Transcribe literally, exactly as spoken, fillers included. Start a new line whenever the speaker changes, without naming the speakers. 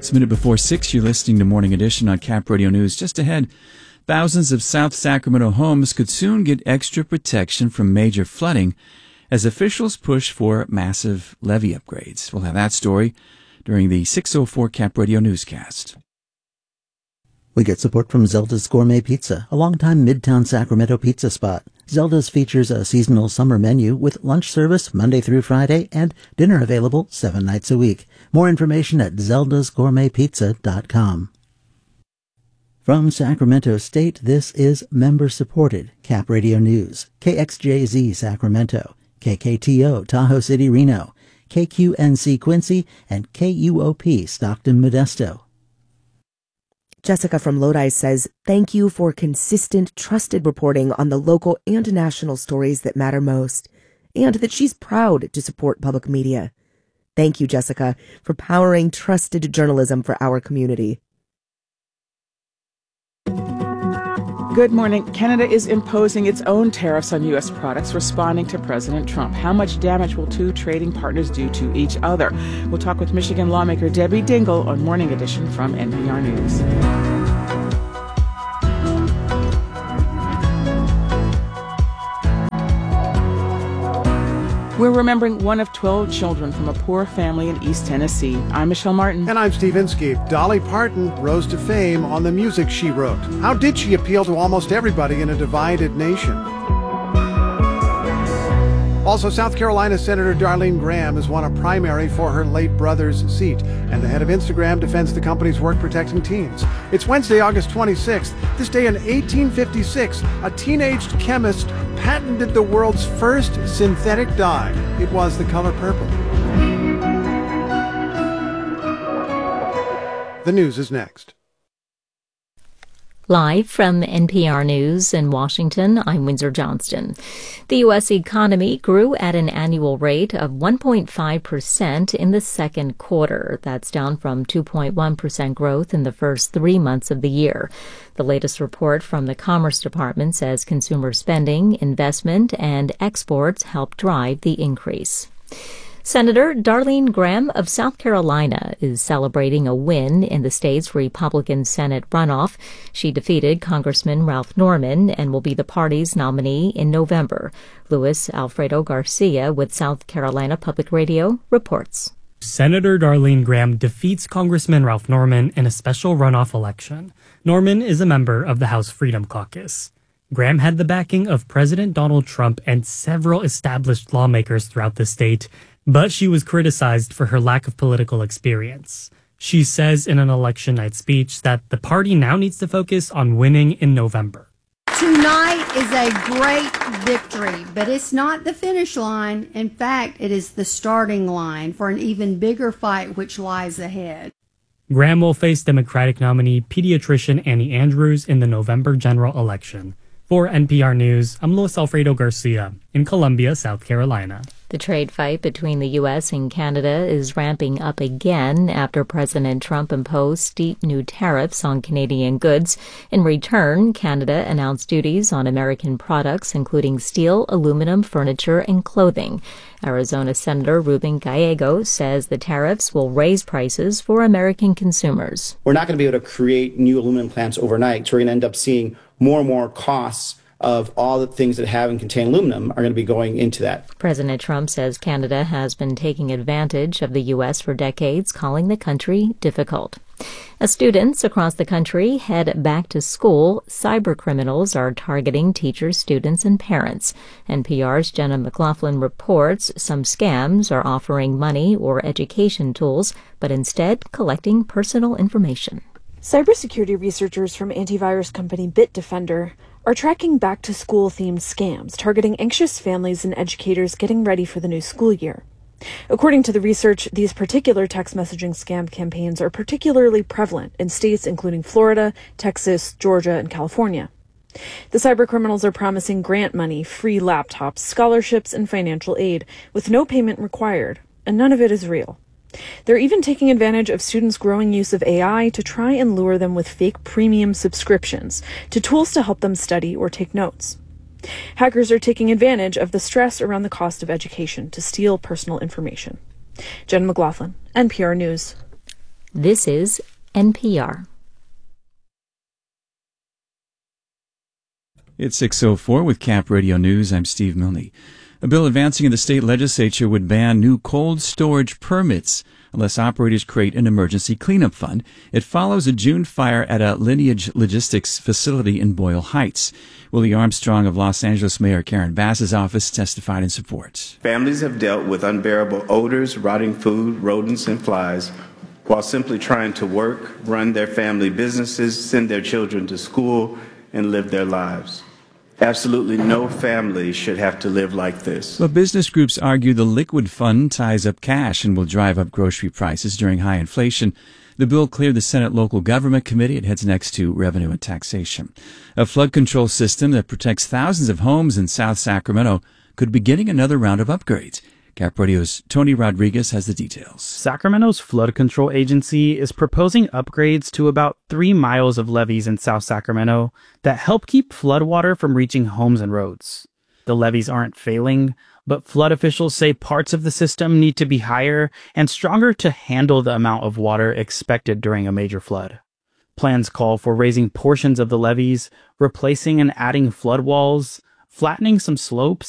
It's a minute before six. You're listening to Morning Edition on Cap Radio News. Just ahead, thousands of South Sacramento homes could soon get extra protection from major flooding as officials push for massive levee upgrades. We'll have that story during the six oh four Cap Radio newscast.
We get support from Zelda's Gourmet Pizza, a longtime Midtown Sacramento pizza spot. Zelda's features a seasonal summer menu with lunch service Monday through Friday and dinner available seven nights a week. More information at zeldas gourmet pizza dot com. From Sacramento State, this is member-supported Cap Radio News. K X J Z Sacramento, K K T O Tahoe City Reno, K Q N C Quincy, and K U O P Stockton Modesto.
Jessica from Lodi says, thank you for consistent, trusted reporting on the local and national stories that matter most, and that she's proud to support public media. Thank you, Jessica, for powering trusted journalism for our community.
Good morning. Canada is imposing its own tariffs on U S products, responding to President Trump. How much damage will two trading partners do to each other? We'll talk with Michigan lawmaker Debbie Dingell on Morning Edition from N P R News. We're remembering one of twelve children from a poor family in East Tennessee. I'm Michelle Martin.
And I'm Steve Inskeep. Dolly Parton rose to fame on the music she wrote. How did she appeal to almost everybody in a divided nation? Also, South Carolina Senator Darlene Graham has won a primary for her late brother's seat, and the head of Instagram defends the company's work protecting teens. It's Wednesday, August twenty-sixth. This day in eighteen fifty-six, a teenage chemist patented the world's first synthetic dye. It was the color purple. The news is next.
Live from N P R News in Washington, I'm Windsor Johnston. The U S economy grew at an annual rate of one point five percent in the second quarter. That's down from two point one percent growth in the first three months of the year. The latest report from the Commerce Department says consumer spending, investment, and exports helped drive the increase. Senator Darlene Graham of South Carolina is celebrating a win in the state's Republican Senate runoff. She defeated Congressman Ralph Norman and will be the party's nominee in November. Luis Alfredo Garcia with South Carolina Public Radio reports.
Senator Darlene Graham defeats Congressman Ralph Norman in a special runoff election. Norman is a member of the House Freedom Caucus. Graham had the backing of President Donald Trump and several established lawmakers throughout the state, but she was criticized for her lack of political experience. She says in an election night speech that the party now needs to focus on winning in November.
Tonight is a great victory, but it's not the finish line. In fact, it is the starting line for an even bigger fight which lies ahead.
Graham will face Democratic nominee pediatrician Annie Andrews in the November general election. For N P R News, I'm Luis Alfredo Garcia in Columbia, South Carolina.
The trade fight between the U S and Canada is ramping up again after President Trump imposed steep new tariffs on Canadian goods. In return, Canada announced duties on American products, including steel, aluminum, furniture, and clothing. Arizona Senator Ruben Gallego says the tariffs will raise prices for American consumers.
We're not going to be able to create new aluminum plants overnight, so we're going to end up seeing more and more costs of all the things that have and contain aluminum are going to be going into that.
President Trump says Canada has been taking advantage of the U S for decades, calling the country difficult. As students across the country head back to school, cyber criminals are targeting teachers, students, and parents. N P R's Jenna McLaughlin reports some scams are offering money or education tools, but instead collecting personal information.
Cybersecurity researchers from antivirus company Bitdefender are tracking back-to-school-themed scams targeting anxious families and educators getting ready for the new school year. According to the research, these particular text messaging scam campaigns are particularly prevalent in states including Florida, Texas, Georgia, and California. The cybercriminals are promising grant money, free laptops, scholarships, and financial aid with no payment required, and none of it is real. They're even taking advantage of students' growing use of A I to try and lure them with fake premium subscriptions to tools to help them study or take notes. Hackers are taking advantage of the stress around the cost of education to steal personal information. Jen McLaughlin, N P R News.
This is N P R.
It's six oh four with Cap Radio News. I'm Steve Milne. A bill advancing in the state legislature would ban new cold storage permits unless operators create an emergency cleanup fund. It follows a June fire at a Lineage Logistics facility in Boyle Heights. Willie Armstrong of Los Angeles Mayor Karen Bass's office testified in support.
Families have dealt with unbearable odors, rotting food, rodents, and flies while simply trying to work, run their family businesses, send their children to school, and live their lives. Absolutely no family should have to live like this.
But business groups argue the liquid fund ties up cash and will drive up grocery prices during high inflation. The bill cleared the Senate Local Government Committee. It heads next to Revenue and Taxation. A flood control system that protects thousands of homes in South Sacramento could be getting another round of upgrades. Cap Radio's Tony Rodriguez has the details.
Sacramento's flood control agency is proposing upgrades to about three miles of levees in South Sacramento that help keep floodwater from reaching homes and roads. The levees aren't failing, but flood officials say parts of the system need to be higher and stronger to handle the amount of water expected during a major flood. Plans call for raising portions of the levees, replacing and adding flood walls, flattening some slopes,